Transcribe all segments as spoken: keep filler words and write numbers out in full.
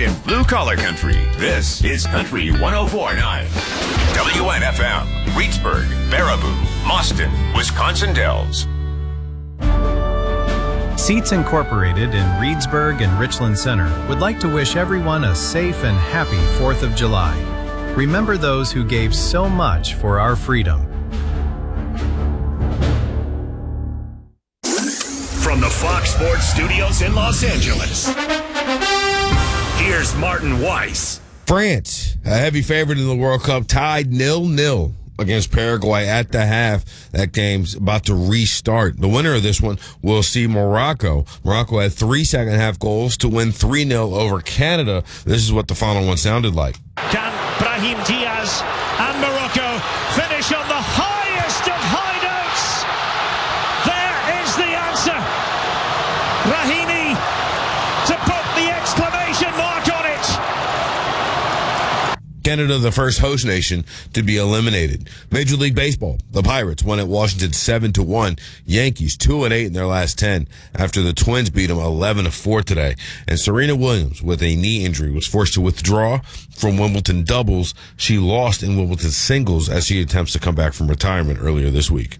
in blue-collar country. This is Country one oh four point nine. W N F M, Reedsburg, Baraboo, Mauston, Wisconsin Dells. Seats Incorporated in Reedsburg and Richland Center would like to wish everyone a safe and happy fourth of July. Remember those who gave so much for our freedom. From the Fox Sports Studios in Los Angeles, here's Martin Weiss. France, a heavy favorite in the World Cup, tied nil nil against Paraguay at the half. That game's about to restart. The winner of this one will see Morocco. Morocco had three second half goals to win three nil over Canada. This is what the final one sounded like. Can Brahim Diaz and Morocco finish on the highest of high notes? There is the answer. Rahimi to put the exclamation mark on it. Canada, the first host nation to be eliminated. Major League Baseball, the Pirates won at Washington seven to one. Yankees two and eight in their last ten after the Twins beat them eleven to four today. And Serena Williams, with a knee injury, was forced to withdraw from Wimbledon doubles. She lost in Wimbledon singles as she attempts to come back from retirement earlier this week.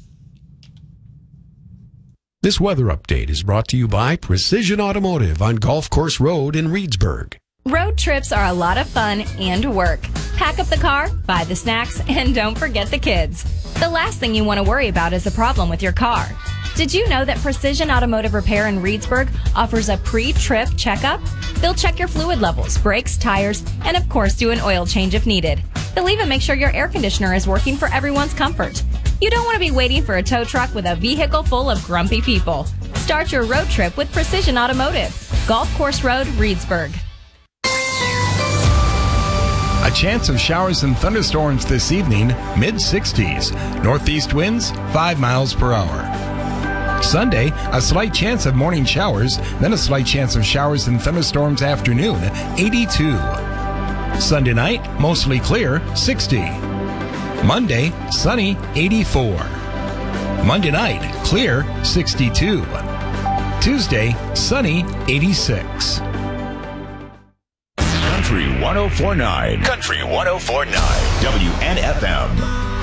This weather update is brought to you by Precision Automotive on Golf Course Road in Reedsburg. Road trips are a lot of fun and work. Pack up the car, buy the snacks, and don't forget the kids. The last thing you want to worry about is a problem with your car. Did you know that Precision Automotive Repair in Reedsburg offers a pre-trip checkup? They'll check your fluid levels, brakes, tires, and of course do an oil change if needed. They'll even make sure your air conditioner is working for everyone's comfort. You don't want to be waiting for a tow truck with a vehicle full of grumpy people. Start your road trip with Precision Automotive. Golf Course Road, Reedsburg. A chance of showers and thunderstorms this evening, mid sixties. Northeast winds, five miles per hour. Sunday, a slight chance of morning showers, then a slight chance of showers and thunderstorms afternoon, eighty-two. Sunday night, mostly clear, sixty. Monday, sunny, eighty-four. Monday night, clear, sixty-two. Tuesday, sunny, eighty-six. Country one oh four point nine. Country one oh four point nine. W N F M.